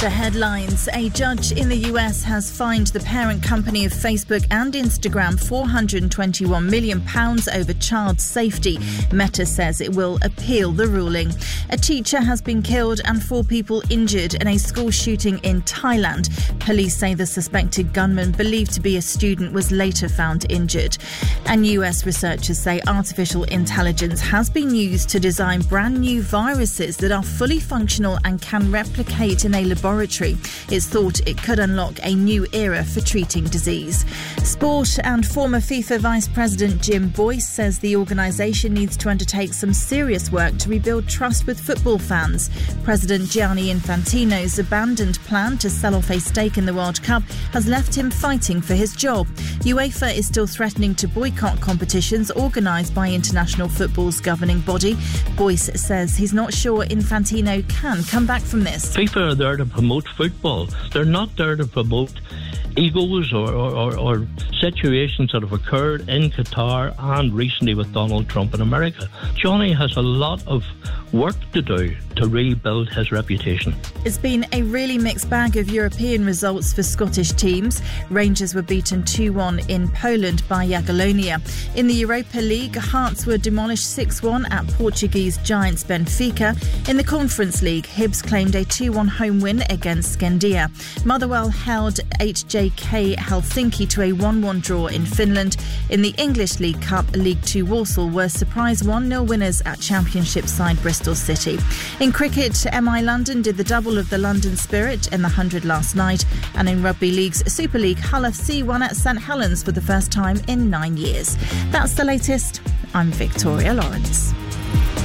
to headlines. A judge in the US has fined the parent company of Facebook and Instagram £421 million over child safety. Meta says it will appeal the ruling. A teacher has been killed and 4 people injured in a school shooting in Thailand. Police say the suspected gunman, believed to be a student, was later found injured. And US researchers say artificial intelligence has been used to design brand new viruses that are fully functional and can replicate in a laboratory. It's thought it could unlock a new era for treating disease. Sport, and former FIFA Vice President Jim Boyce says the organisation needs to undertake some serious work to rebuild trust with football fans. President Gianni Infantino's abandoned plan to sell off a stake in the World Cup has left him fighting for his job. UEFA is still threatening to boycott competitions organised by international football's governing body. Boyce says he's not sure Infantino can come back from this. FIFA are there to promote football. They're not there to promote egos or situations that have occurred in Qatar and recently with Donald Trump in America. Johnny has a lot of work to do to rebuild his reputation. It's been a really mixed bag of European results for Scottish teams. Rangers were beaten 2-1 in Poland by Jagiellonia. In the Europa League, Hearts were demolished 6-1 at Portuguese giants Benfica. In the Conference League, Hibs claimed a 2-1 home win against Skandia. Motherwell held HJK Helsinki to a 1-1 draw in Finland. In the English League Cup, League 2 Walsall were surprise 1-0 winners at Championship side Bristol City. In cricket, MI London did the double of the London Spirit in the 100 last night. And in Rugby League's Super League, Hull FC won at St Helens for the first time in 9 years. That's the latest. I'm Victoria Lawrence.